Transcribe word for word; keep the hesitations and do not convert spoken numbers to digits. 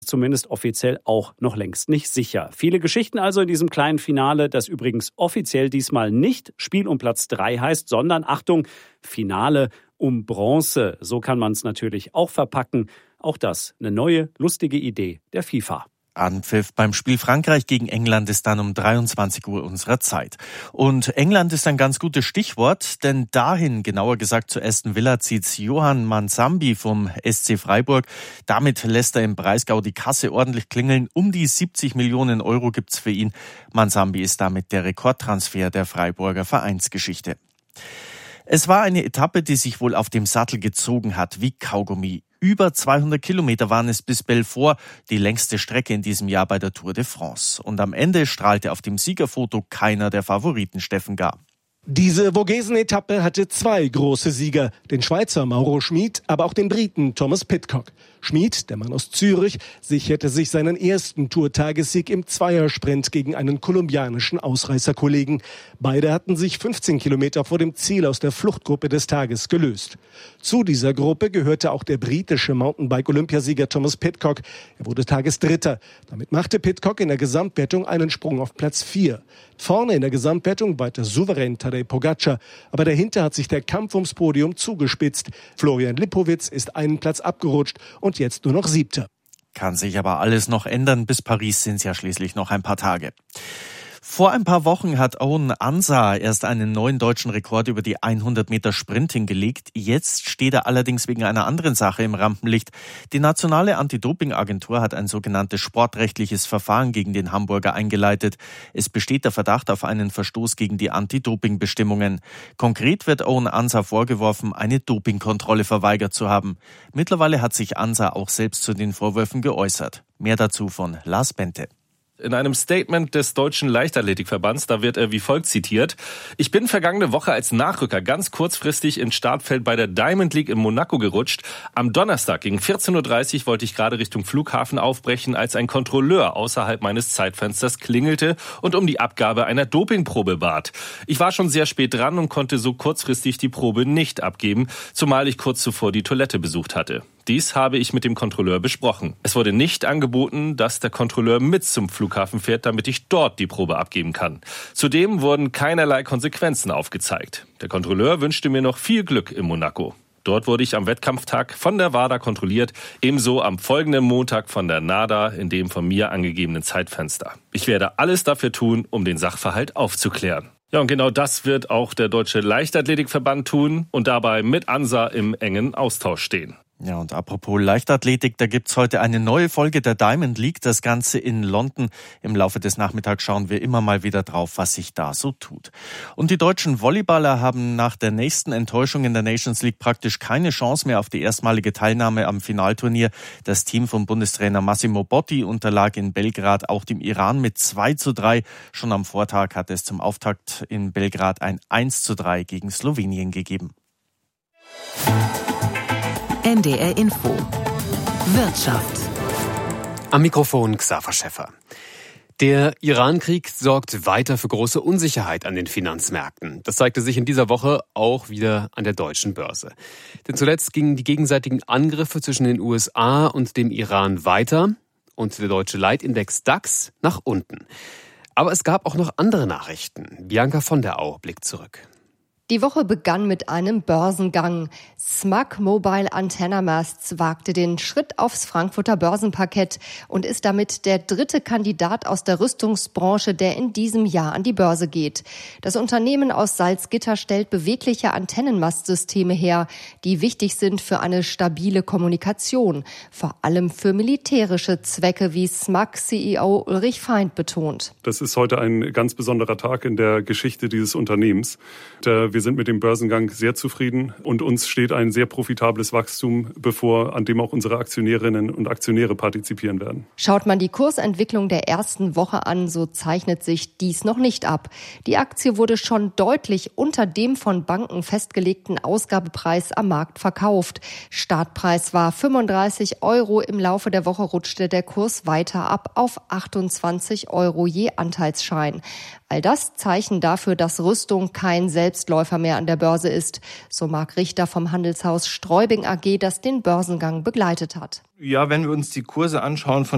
zumindest offiziell auch noch längst nicht sicher. Viele Geschichten also in diesem kleinen Finale, das übrigens offiziell diesmal nicht Spiel um Platz drei heißt, sondern, Achtung, Finale um Bronze. So kann man es natürlich auch verpacken. Auch das eine neue, lustige Idee der FIFA. Anpfiff beim Spiel Frankreich gegen England ist dann um dreiundzwanzig Uhr unserer Zeit. Und England ist ein ganz gutes Stichwort, denn dahin, genauer gesagt zu Aston Villa, zieht Johan Manzambi vom S C Freiburg. Damit lässt er im Breisgau die Kasse ordentlich klingeln. Um die siebzig Millionen Euro gibt's für ihn. Manzambi ist damit der Rekordtransfer der Freiburger Vereinsgeschichte. Es war eine Etappe, die sich wohl auf dem Sattel gezogen hat wie Kaugummi. Über zweihundert Kilometer waren es bis Belfort, die längste Strecke in diesem Jahr bei der Tour de France. Und am Ende strahlte auf dem Siegerfoto keiner der Favoriten Steffen Gar. Diese Vogesen-Etappe hatte zwei große Sieger, den Schweizer Mauro Schmid, aber auch den Briten Thomas Pidcock. Schmid, der Mann aus Zürich, sicherte sich seinen ersten Tourtagessieg im Zweiersprint gegen einen kolumbianischen Ausreißerkollegen. Beide hatten sich fünfzehn Kilometer vor dem Ziel aus der Fluchtgruppe des Tages gelöst. Zu dieser Gruppe gehörte auch der britische Mountainbike-Olympiasieger Thomas Pidcock. Er wurde Tagesdritter. Damit machte Pidcock in der Gesamtwertung einen Sprung auf Platz vier. Vorne in der Gesamtwertung weiter souverän Tadej Pogačar, aber dahinter hat sich der Kampf ums Podium zugespitzt. Florian Lipowitz ist einen Platz abgerutscht und jetzt nur noch Siebter. Kann sich aber alles noch ändern. Bis Paris sind es ja schließlich noch ein paar Tage. Vor ein paar Wochen hat Owen Ansah erst einen neuen deutschen Rekord über die hundert Meter Sprint hingelegt. Jetzt steht er allerdings wegen einer anderen Sache im Rampenlicht. Die nationale Anti-Doping-Agentur hat ein sogenanntes sportrechtliches Verfahren gegen den Hamburger eingeleitet. Es besteht der Verdacht auf einen Verstoß gegen die Anti-Doping-Bestimmungen. Konkret wird Owen Ansah vorgeworfen, eine Dopingkontrolle verweigert zu haben. Mittlerweile hat sich Ansah auch selbst zu den Vorwürfen geäußert. Mehr dazu von Lars Bente. In einem Statement des Deutschen Leichtathletikverbands, da wird er wie folgt zitiert: Ich bin vergangene Woche als Nachrücker ganz kurzfristig ins Startfeld bei der Diamond League in Monaco gerutscht. Am Donnerstag gegen vierzehn Uhr dreißig wollte ich gerade Richtung Flughafen aufbrechen, als ein Kontrolleur außerhalb meines Zeitfensters klingelte und um die Abgabe einer Dopingprobe bat. Ich war schon sehr spät dran und konnte so kurzfristig die Probe nicht abgeben, zumal ich kurz zuvor die Toilette besucht hatte. Dies habe ich mit dem Kontrolleur besprochen. Es wurde nicht angeboten, dass der Kontrolleur mit zum Flughafen fährt, damit ich dort die Probe abgeben kann. Zudem wurden keinerlei Konsequenzen aufgezeigt. Der Kontrolleur wünschte mir noch viel Glück in Monaco. Dort wurde ich am Wettkampftag von der WADA kontrolliert, ebenso am folgenden Montag von der NADA in dem von mir angegebenen Zeitfenster. Ich werde alles dafür tun, um den Sachverhalt aufzuklären. Ja, und genau das wird auch der Deutsche Leichtathletikverband tun und dabei mit Ansah im engen Austausch stehen. Ja, und apropos Leichtathletik, da gibt's heute eine neue Folge der Diamond League, das Ganze in London. Im Laufe des Nachmittags schauen wir immer mal wieder drauf, was sich da so tut. Und die deutschen Volleyballer haben nach der nächsten Enttäuschung in der Nations League praktisch keine Chance mehr auf die erstmalige Teilnahme am Finalturnier. Das Team von Bundestrainer Massimo Botti unterlag in Belgrad auch dem Iran mit zwei zu drei. Schon am Vortag hat es zum Auftakt in Belgrad ein eins zu drei gegen Slowenien gegeben. N D R Info. Wirtschaft. Am Mikrofon Xaver Schäffer. Der Iran-Krieg sorgt weiter für große Unsicherheit an den Finanzmärkten. Das zeigte sich in dieser Woche auch wieder an der deutschen Börse. Denn zuletzt gingen die gegenseitigen Angriffe zwischen den U S A und dem Iran weiter und der deutsche Leitindex DAX nach unten. Aber es gab auch noch andere Nachrichten. Bianca von der Au blickt zurück. Die Woche begann mit einem Börsengang. S M A C Mobile Antenna Masts wagte den Schritt aufs Frankfurter Börsenparkett und ist damit der dritte Kandidat aus der Rüstungsbranche, der in diesem Jahr an die Börse geht. Das Unternehmen aus Salzgitter stellt bewegliche Antennenmastsysteme her, die wichtig sind für eine stabile Kommunikation, vor allem für militärische Zwecke, wie S M A C-C E O Ulrich Feind betont. Das ist heute ein ganz besonderer Tag in der Geschichte dieses Unternehmens. Wir sind mit dem Börsengang sehr zufrieden und uns steht ein sehr profitables Wachstum bevor, an dem auch unsere Aktionärinnen und Aktionäre partizipieren werden. Schaut man die Kursentwicklung der ersten Woche an, so zeichnet sich dies noch nicht ab. Die Aktie wurde schon deutlich unter dem von Banken festgelegten Ausgabepreis am Markt verkauft. Startpreis war fünfunddreißig Euro. Im Laufe der Woche rutschte der Kurs weiter ab auf achtundzwanzig Euro je Anteilsschein. All das Zeichen dafür, dass Rüstung kein Selbstläufer mehr an der Börse ist. So Marc Richter vom Handelshaus Streubing A G, das den Börsengang begleitet hat. Ja, wenn wir uns die Kurse anschauen von